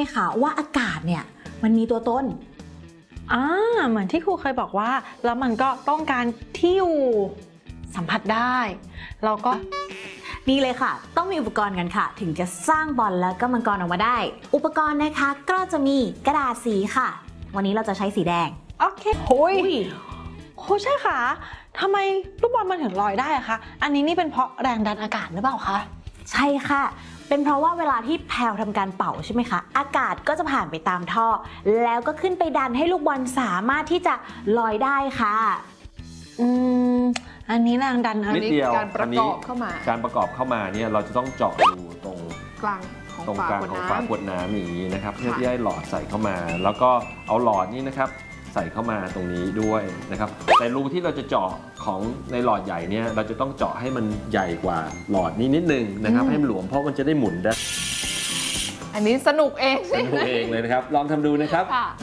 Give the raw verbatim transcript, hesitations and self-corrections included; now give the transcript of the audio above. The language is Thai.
คะว่าอากาศเนี่ยมันมีตัวตนอ่าเหมือนที่ครูเคยบอกว่าแล้วมันก็ต้องการที่อยู่สัมผัสได้แล้วก็นี่เลยค่ะต้องมีอุปกรณ์กันค่ะถึงจะสร้างบอลแล้วก็มังกรออกมาได้อุปกรณ์นะคะก็จะมีกระดาษสีค่ะวันนี้เราจะใช้สีแดงโอเคโอ้ยโอ้ใช่ค่ะทำไมลูกบอลมันถึงลอยได้อะคะอันนี้นี่เป็นเพราะแรงดันอากาศหรือเปล่าคะใช่ค่ะเป็นเพราะว่าเวลาที่แพลวทำการเป่าใช่ไหมคะอากาศก็จะผ่านไปตามท่อแล้วก็ขึ้นไปดันให้ลูกบอลสามารถที่จะลอยได้ค่ะอืมอันนี้แรงดันนิดเดียวการประกอบเข้ามาการประกอบเข้ามาเนี่ยเราจะต้องเจาะรูตรงกลางของตรงกลางของฝาขวดน้ำอย่างนี้นะครับเพื่อค่ะที่ให้หลอดใส่เข้ามา แล้วก็เอาหลอดนี้นะครับใส่เข้ามาตรงนี้ด้วยนะครับแต่รูที่เราจะเจาะของในหลอดใหญ่เนี่ยเราจะต้องเจาะให้มันใหญ่กว่าหลอดนี้นิดนึงนะครับให้มันหลวมเพราะมันจะได้หมุนได้อันนี้สนุกเองสนุกเองเลยนะครับลองทำดูนะครับ